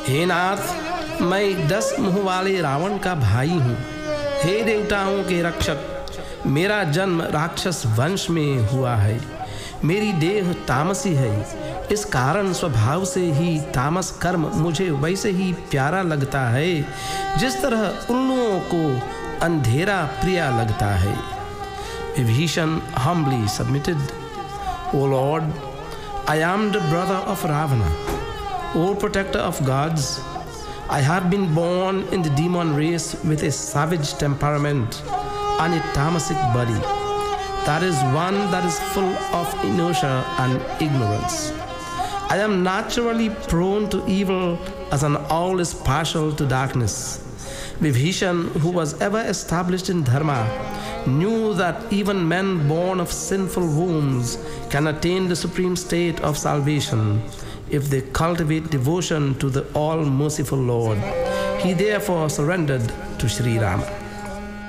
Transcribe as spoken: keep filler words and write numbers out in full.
हे नाथ, मैं दस मुंह वाले रावण का भाई हूँ। हे देवताओं के रक्षक, मेरा जन्म राक्षस वंश में हुआ है। मेरी देह तामसी है, इस कारण स्वभाव से ही तामस कर्म मुझे वैसे ही प्यारा लगता है जिस तरह उल्लुओं को अंधेरा प्रिया लगता है। Vibhishan humbly submitted, O Lord, I am the brother of Ravana. O protector of gods, I have been born in the demon race with a savage temperament and a tamasic body. That is one that is full of inertia and ignorance. I am naturally prone to evil as an owl is partial to darkness. Vibhishan, who was ever established in dharma, knew that even men born of sinful wombs can attain the supreme state of salvation if they cultivate devotion to the all-merciful Lord. He therefore surrendered to Sri Rama.